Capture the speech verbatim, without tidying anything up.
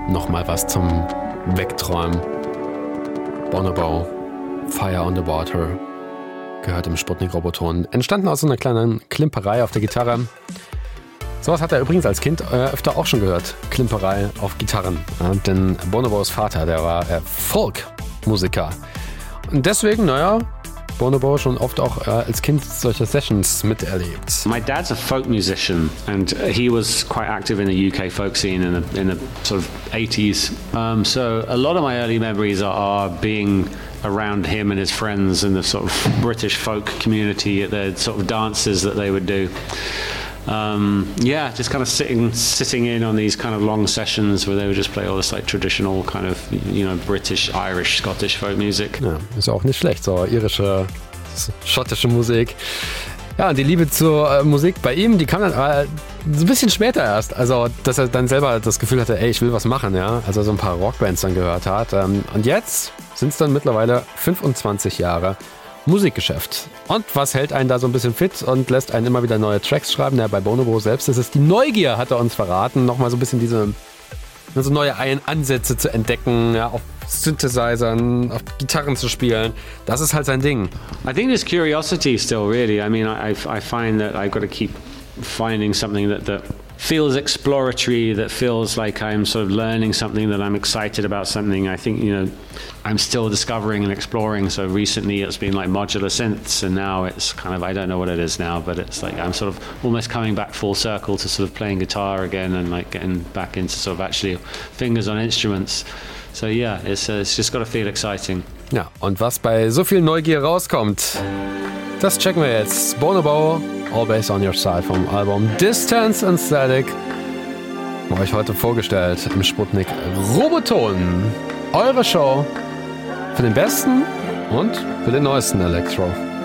nochmal was zum Wegträumen. Bonobo, Fire on the Water, gehört im Sputnik-Roboton. Entstanden aus so einer kleinen Klimperei auf der Gitarre. Sowas hat er übrigens als Kind äh, öfter auch schon gehört. Klimperei auf Gitarren. Ja, denn Bonobos Vater, der war äh, Folk-Musiker. Und deswegen, naja, Bonobo schon oft auch äh, als Kind solche Sessions miterlebt. My dad's a folk musician and he was quite active in the U K folk scene in the, in the sort of eighties. Um, so a lot of my early memories are, are being around him and his friends in the sort of British folk community at the sort of dances that they would do. Um, yeah, just kind of sitting sitting in on these kind of long sessions where they would just play all this like traditional kind of, you know, British, Irish, Scottish folk music. Ja, ist auch nicht schlecht, so irische, schottische Musik. Ja, und die Liebe zur äh, Musik bei ihm, die kam dann äh, so ein bisschen später erst. Also, dass er dann selber das Gefühl hatte, ey, ich will was machen, ja. Also so ein paar Rockbands dann gehört hat. Ähm, und jetzt sind es dann mittlerweile fünfundzwanzig Jahre Musikgeschäft. Und was hält einen da so ein bisschen fit und lässt einen immer wieder neue Tracks schreiben? Ja, bei Bonobo selbst ist es die Neugier, hat er uns verraten, nochmal so ein bisschen diese so neue Ansätze zu entdecken, ja, auf Synthesizern, auf Gitarren zu spielen. Das ist halt sein Ding. I think there's curiosity still, really. I mean, I, I find that I've got to keep finding something that, that feels exploratory, that feels like I'm sort of learning something, that I'm excited about something. I think, you know, I'm still discovering and exploring. So recently it's been like modular synths, and now it's kind of, I don't know what it is now, but it's like I'm sort of almost coming back full circle to sort of playing guitar again and like getting back into sort of actually fingers on instruments. So yeah, it's, uh, it's just got to feel exciting. Ja, und was bei so viel Neugier rauskommt, das checken wir jetzt. Bonobo, Always on Your Side vom Album Distance and Static. Habe ich heute vorgestellt im Sputnik Roboton. Eure Show für den besten und für den neuesten Elektro.